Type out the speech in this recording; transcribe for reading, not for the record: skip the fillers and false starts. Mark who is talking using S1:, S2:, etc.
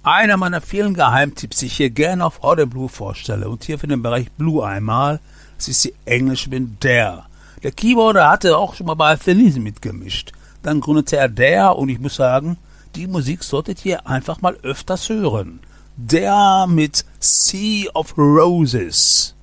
S1: Einer meiner vielen Geheimtipps, die ich hier gerne auf How the Blue vorstelle und hier für den Bereich Blue einmal, das ist die englische mit Dare. Der Keyboarder hatte auch schon mal bei Thin mitgemischt. Dann gründete er Dare und ich muss sagen, die Musik solltet ihr einfach mal öfters hören. Dare mit Sea of Roses.